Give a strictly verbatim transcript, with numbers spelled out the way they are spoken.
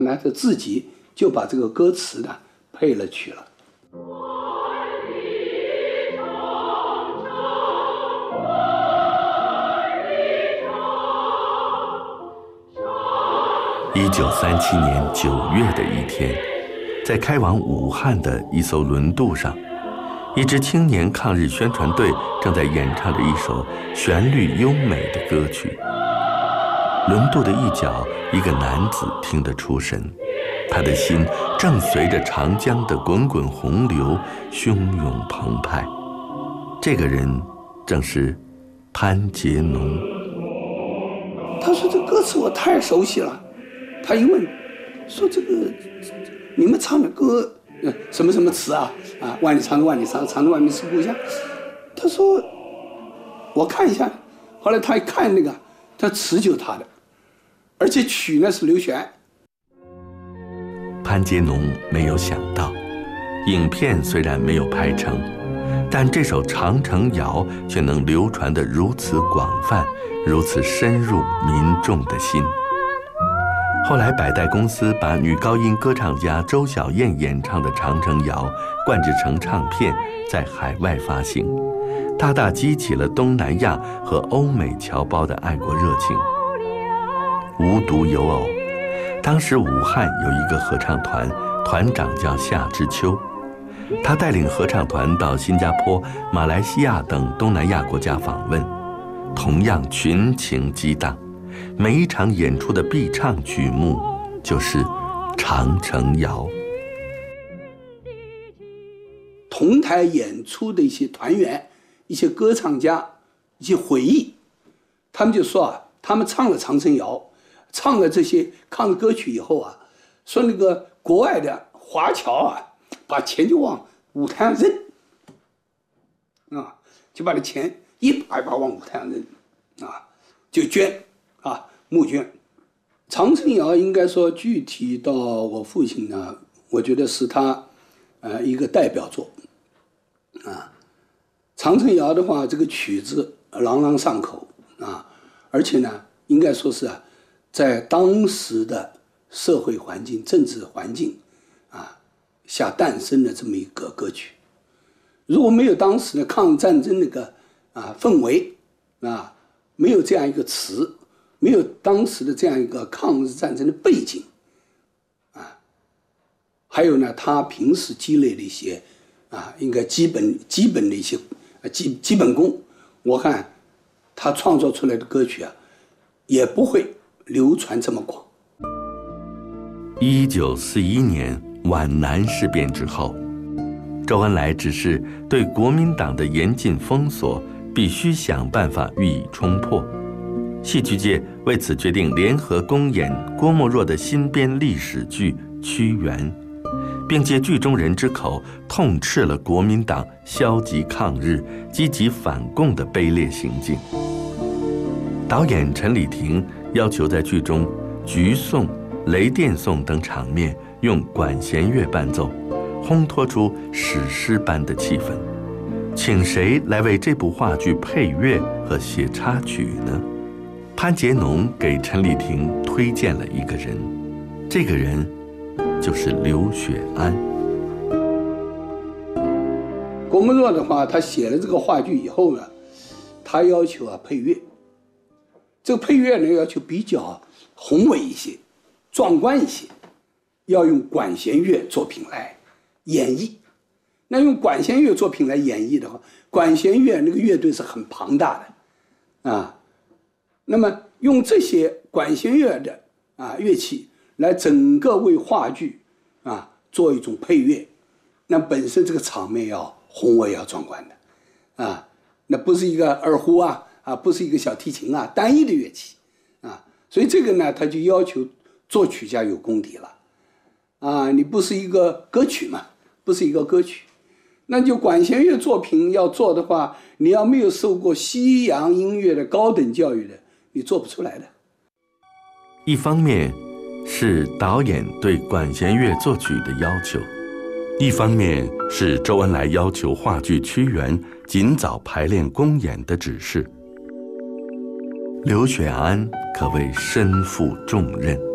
那他自己就把这个歌词呢配了曲了。 一九三七年九月的一天，在开往武汉的一艘轮渡上，一支青年抗日宣传队正在演唱着一首旋律优美的歌曲。轮渡的一角，一个男子听得出神，他的心正随着长江的滚滚洪流汹涌澎湃。这个人正是潘杰农。 他说：“这歌词我太熟悉了。”他一问，说：“这个你们唱的歌，呃，什么什么词啊？啊，万里长征万里长，长征万里是故乡。”他说：“我看一下。”后来他一看那个，他词就他的，而且曲呢是刘璇。 潘杰农没有想到，影片虽然没有拍成，但这首《长城谣》却能流传得如此广泛，如此深入民众的心。后来百代公司把女高音歌唱家周小燕演唱的《长城谣》灌制成唱片，在海外发行，大大激起了东南亚和欧美侨胞的爱国热情。无独有偶，当时武汉有一个合唱团，团长叫夏之秋，他带领合唱团到新加坡、马来西亚等东南亚国家访问，同样群情激荡。每一场演出的必唱曲目就是《长城谣》。 同台演出的一些团员、一些歌唱家、一些回忆，他们就说啊，他们唱了《长城谣》，唱了这些抗日歌曲以后啊，说那个国外的华侨啊，把钱就往舞台上扔，啊，就把那钱一把一把往舞台上扔，啊，就捐。啊，募捐，《长城谣》应该说具体到我父亲呢，我觉得是他，呃，一个代表作，啊，《长城谣》的话，这个曲子朗朗上口啊，而且呢，应该说是啊，在当时的社会环境、政治环境啊下诞生的这么一个歌曲。如果没有当时的抗日战争那个啊氛围啊，没有这样一个词。没有当时的这样一个抗日战争的背景，啊，还有呢，他平时积累的一些，啊，应该基本基本的一些基基本功，我看他创作出来的歌曲啊，也不会流传这么广。 一九四一年皖南事变之后，周恩来指示对国民党的严禁封锁必须想办法予以冲破。戏剧界为此决定联合公演郭沫若的新编历史剧《屈原》，并借剧中人之口痛斥了国民党消极抗日、积极反共的卑劣行径。导演陈理亭要求在剧中橘颂、雷电颂等场面用管弦乐伴奏，烘托出史诗般的气氛。请谁来为这部话剧配乐和写插曲呢？潘杰农给陈理亭推荐了一个人，这个人就是刘雪庵。 郭沫若的话，他写了这个话剧以后呢，他要求啊配乐，这个配乐呢要求比较宏伟一些、壮观一些，要用管弦乐作品来演绎。那用管弦乐作品来演绎的话，管弦乐那个乐队是很庞大的啊。那么用这些管弦乐的啊乐器来整个为话剧啊做一种配乐，那本身这个场面要宏伟要壮观的啊，那不是一个二胡啊啊，不是一个小提琴啊，单一的乐器啊，所以这个呢，他就要求作曲家有功底了啊，你不是一个歌曲嘛，不是一个歌曲。那就管弦乐作品要做的话，你要没有受过西洋音乐的高等教育的，你做不出来的。 一方面是导演对管弦乐作曲的要求，一方面是周恩来要求话剧《屈原》尽早排练公演的指示。刘雪庵可谓身负重任。